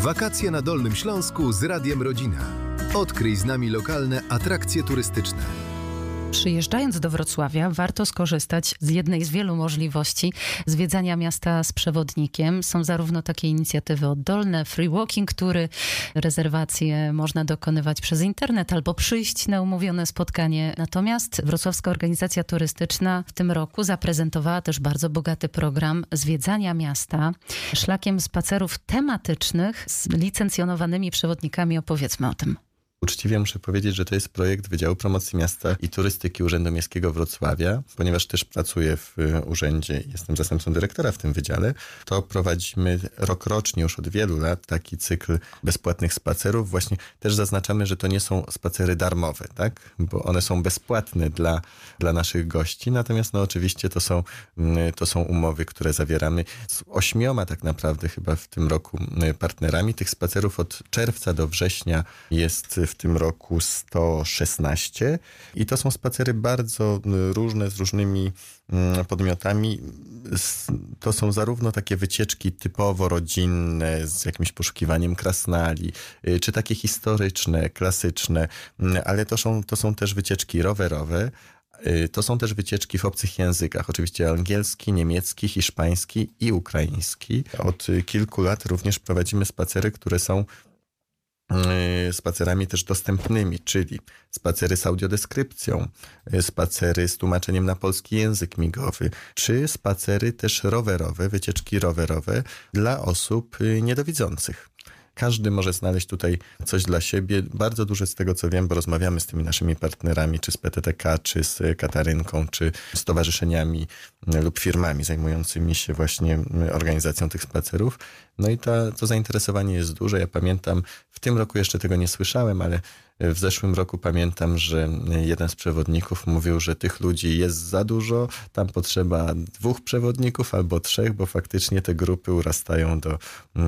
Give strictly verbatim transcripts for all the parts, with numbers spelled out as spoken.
Wakacje na Dolnym Śląsku z Radiem Rodzina. Odkryj z nami lokalne atrakcje turystyczne. Przyjeżdżając do Wrocławia, warto skorzystać z jednej z wielu możliwości zwiedzania miasta z przewodnikiem. Są zarówno takie inicjatywy oddolne, free walking, który rezerwacje można dokonywać przez internet albo przyjść na umówione spotkanie. Natomiast Wrocławska Organizacja Turystyczna w tym roku zaprezentowała też bardzo bogaty program zwiedzania miasta szlakiem spacerów tematycznych z licencjonowanymi przewodnikami. Opowiedzmy o tym. Uczciwie muszę powiedzieć, że to jest projekt Wydziału Promocji Miasta i Turystyki Urzędu Miejskiego Wrocławia, ponieważ też pracuję w urzędzie, jestem zastępcą dyrektora w tym wydziale, to prowadzimy rokrocznie już od wielu lat taki cykl bezpłatnych spacerów. Właśnie też zaznaczamy, że to nie są spacery darmowe, tak? Bo one są bezpłatne dla, dla naszych gości, natomiast no oczywiście to są, to są umowy, które zawieramy z ośmioma tak naprawdę chyba w tym roku partnerami. Tych spacerów od czerwca do września jest w tym roku sto szesnaście i to są spacery bardzo różne, z różnymi podmiotami. To są zarówno takie wycieczki typowo rodzinne, z jakimś poszukiwaniem krasnali, czy takie historyczne, klasyczne, ale to są, to są też wycieczki rowerowe. To są też wycieczki w obcych językach, oczywiście angielski, niemiecki, hiszpański i ukraiński. Od kilku lat również prowadzimy spacery, które są spacerami też dostępnymi, czyli spacery z audiodeskrypcją, spacery z tłumaczeniem na polski język migowy, czy spacery też rowerowe, wycieczki rowerowe dla osób niedowidzących. Każdy może znaleźć tutaj coś dla siebie. Bardzo dużo z tego, co wiem, bo rozmawiamy z tymi naszymi partnerami, czy z P T T K, czy z Katarynką, czy stowarzyszeniami lub firmami zajmującymi się właśnie organizacją tych spacerów. No i ta, to zainteresowanie jest duże. Ja pamiętam, w tym roku jeszcze tego nie słyszałem, ale w zeszłym roku pamiętam, że jeden z przewodników mówił, że tych ludzi jest za dużo, tam potrzeba dwóch przewodników albo trzech, bo faktycznie te grupy urastają do,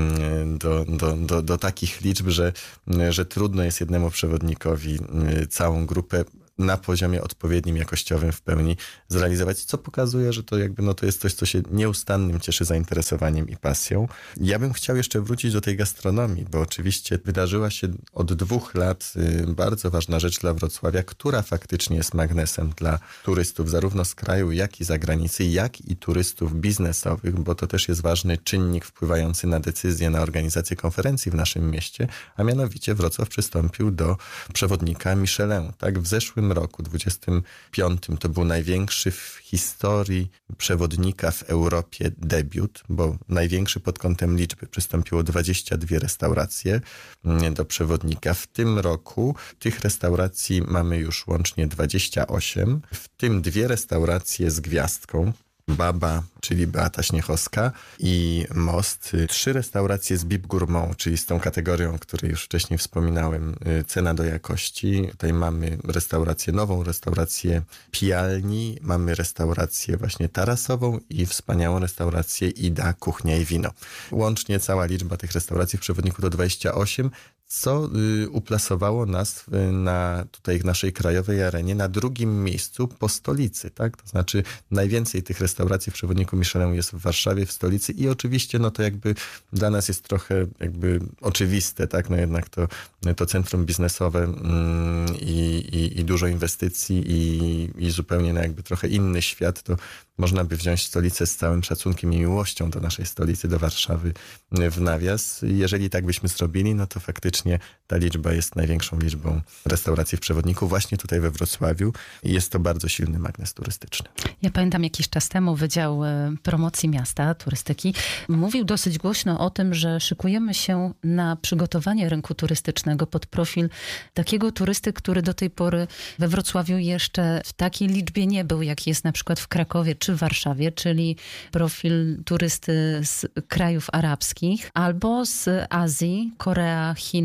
do, do, do, do takich liczb, że, że trudno jest jednemu przewodnikowi całą grupę na poziomie odpowiednim, jakościowym w pełni zrealizować, co pokazuje, że to jakby no to jest coś, co się nieustannym cieszy zainteresowaniem i pasją. Ja bym chciał jeszcze wrócić do tej gastronomii, bo oczywiście wydarzyła się od dwóch lat bardzo ważna rzecz dla Wrocławia, która faktycznie jest magnesem dla turystów, zarówno z kraju, jak i zagranicy, jak i turystów biznesowych, bo to też jest ważny czynnik wpływający na decyzje, na organizację konferencji w naszym mieście, a mianowicie Wrocław przystąpił do przewodnika Michelin. Tak, w zeszłym roku, dwudziestym piątym, to był największy w historii przewodnika w Europie debiut, bo największy pod kątem liczby. Przystąpiło dwadzieścia dwie restauracje do przewodnika. W tym roku tych restauracji mamy już łącznie dwadzieścia osiem, w tym dwie restauracje z gwiazdką. Baba, czyli Beata Śniechowska i Most. Trzy restauracje z B I P Gourmand, czyli z tą kategorią, o której już wcześniej wspominałem, cena do jakości. Tutaj mamy restaurację, nową restaurację Pijalni, mamy restaurację właśnie tarasową i wspaniałą restaurację Ida, Kuchnia i Wino. Łącznie cała liczba tych restauracji w przewodniku to dwadzieścia osiem, co y, uplasowało nas na tutaj w naszej krajowej arenie na drugim miejscu po stolicy, tak? To znaczy najwięcej tych restauracji w przewodniku Michelin jest w Warszawie, w stolicy i oczywiście no to jakby dla nas jest trochę jakby oczywiste, tak? No jednak to, to centrum biznesowe mm, i, i, i dużo inwestycji i, i zupełnie no jakby trochę inny świat, to można by wziąć stolicę z całym szacunkiem i miłością do naszej stolicy, do Warszawy w nawias. Jeżeli tak byśmy zrobili, no to faktycznie ta liczba jest największą liczbą restauracji w przewodniku właśnie tutaj we Wrocławiu i jest to bardzo silny magnes turystyczny. Ja pamiętam jakiś czas temu Wydział Promocji Miasta, Turystyki mówił dosyć głośno o tym, że szykujemy się na przygotowanie rynku turystycznego pod profil takiego turysty, który do tej pory we Wrocławiu jeszcze w takiej liczbie nie był, jaki jest na przykład w Krakowie czy w Warszawie, czyli profil turysty z krajów arabskich albo z Azji, Korea, Chin,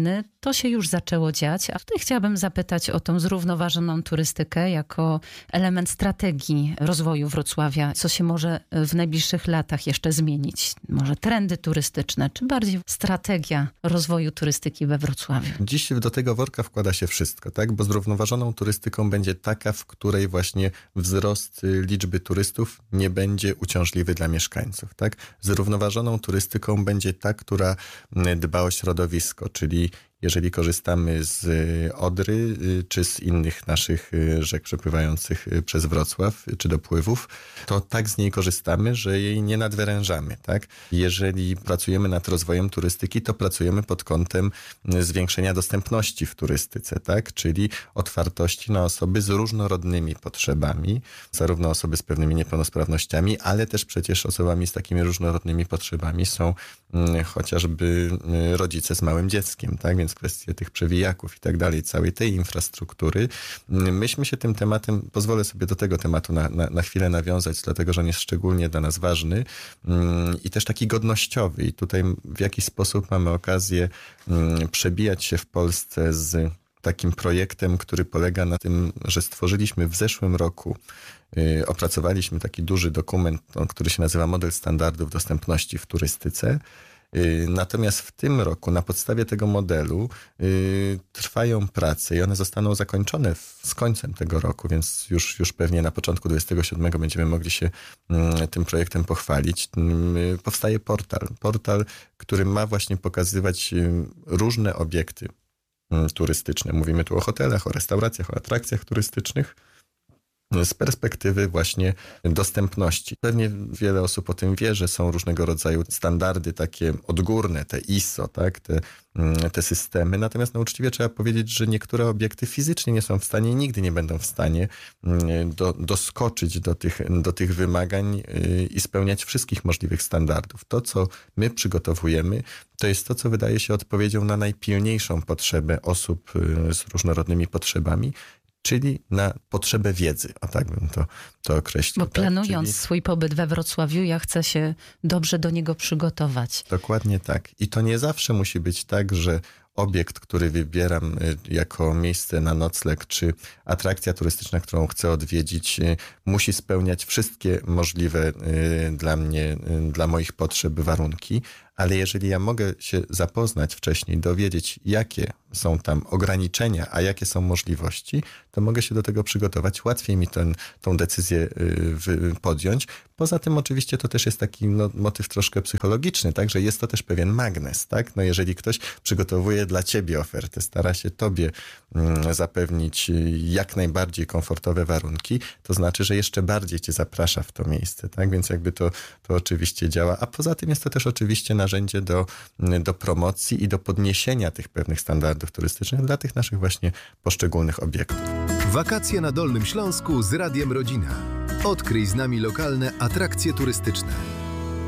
wakacyjny, to się już zaczęło dziać. A tutaj chciałabym zapytać o tą zrównoważoną turystykę jako element strategii rozwoju Wrocławia. Co się może w najbliższych latach jeszcze zmienić? Może trendy turystyczne, czy bardziej strategia rozwoju turystyki we Wrocławiu? Dziś do tego worka wkłada się wszystko, tak? Bo zrównoważoną turystyką będzie taka, w której właśnie wzrost liczby turystów nie będzie uciążliwy dla mieszkańców, tak? Zrównoważoną turystyką będzie ta, która dba o środowisko, czyli jeżeli korzystamy z Odry czy z innych naszych rzek przepływających przez Wrocław czy dopływów, to tak z niej korzystamy, że jej nie nadwyrężamy, tak? Jeżeli pracujemy nad rozwojem turystyki, to pracujemy pod kątem zwiększenia dostępności w turystyce, tak? Czyli otwartości na osoby z różnorodnymi potrzebami, zarówno osoby z pewnymi niepełnosprawnościami, ale też przecież osobami z takimi różnorodnymi potrzebami są chociażby rodzice z małym dzieckiem, tak? Więc kwestie tych przewijaków i tak dalej, całej tej infrastruktury. Myśmy się tym tematem, pozwolę sobie do tego tematu na, na, na chwilę nawiązać, dlatego że on jest szczególnie dla nas ważny i też taki godnościowy. I tutaj w jakiś sposób mamy okazję przebijać się w Polsce z takim projektem, który polega na tym, że stworzyliśmy w zeszłym roku, yy, opracowaliśmy taki duży dokument, no, który się nazywa Model Standardów Dostępności w Turystyce. Yy, natomiast w tym roku na podstawie tego modelu yy, trwają prace i one zostaną zakończone w, z końcem tego roku, więc już, już pewnie na początku dwudziestego siódmego będziemy mogli się yy, tym projektem pochwalić. Yy, powstaje portal, portal, który ma właśnie pokazywać yy, różne obiekty turystyczne. Mówimy tu o hotelach, o restauracjach, o atrakcjach turystycznych z perspektywy właśnie dostępności. Pewnie wiele osób o tym wie, że są różnego rodzaju standardy takie odgórne, te I S O, tak, te, te systemy. Natomiast no, uczciwie trzeba powiedzieć, że niektóre obiekty fizycznie nie są w stanie i nigdy nie będą w stanie do, doskoczyć do tych, do tych wymagań i spełniać wszystkich możliwych standardów. To, co my przygotowujemy, to jest to, co wydaje się odpowiedzią na najpilniejszą potrzebę osób z różnorodnymi potrzebami, czyli na potrzebę wiedzy, a tak bym to, to określił. Bo planując tak? Czyli... swój pobyt we Wrocławiu, ja chcę się dobrze do niego przygotować. Dokładnie tak. I to nie zawsze musi być tak, że obiekt, który wybieram jako miejsce na nocleg, czy atrakcja turystyczna, którą chcę odwiedzić, musi spełniać wszystkie możliwe dla mnie, dla moich potrzeb warunki, ale jeżeli ja mogę się zapoznać wcześniej, dowiedzieć, jakie są tam ograniczenia, a jakie są możliwości, to mogę się do tego przygotować. Łatwiej mi ten, tą decyzję podjąć. Poza tym oczywiście to też jest taki no, motyw troszkę psychologiczny, tak, że jest to też pewien magnes, tak? No jeżeli ktoś przygotowuje dla ciebie ofertę, stara się tobie mm, zapewnić jak najbardziej komfortowe warunki, to znaczy, że jeszcze bardziej cię zaprasza w to miejsce, tak? Więc jakby to, to oczywiście działa. A poza tym jest to też oczywiście narzędzie do, do promocji i do podniesienia tych pewnych standardów turystycznych dla tych naszych właśnie poszczególnych obiektów. Wakacje na Dolnym Śląsku z Radiem Rodzina. Odkryj z nami lokalne atrakcje turystyczne.